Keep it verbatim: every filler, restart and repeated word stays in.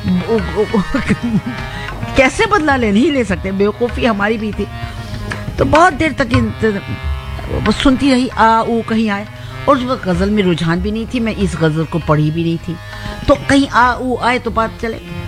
कैसे बदला ले, नहीं ले सकते, बेवकूफ़ी हमारी भी थी। तो बहुत देर तक बस सुनती रही, आ ऊ कहीं आए, और उस वक्त गज़ल में रुझान भी नहीं थी, मैं इस गज़ल को पढ़ी भी नहीं थी, तो कहीं आ ऊ आए तो बात चले।